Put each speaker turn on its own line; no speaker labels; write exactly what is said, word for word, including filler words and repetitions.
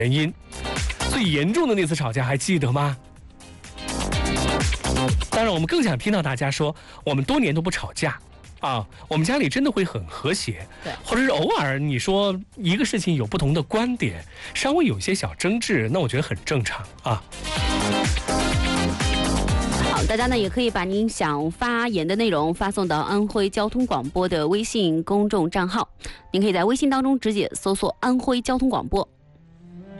原因。最严重的那次吵架还记得吗？当然，我们更想听到大家说，我们多年都不吵架。啊，我们家里真的会很和谐，
对，
或者是偶尔你说一个事情有不同的观点，稍微有些小争执，那我觉得很正常啊。
好，大家呢也可以把您想发言的内容发送到安徽交通广播的微信公众账号，您可以在微信当中直接搜索安徽交通广播。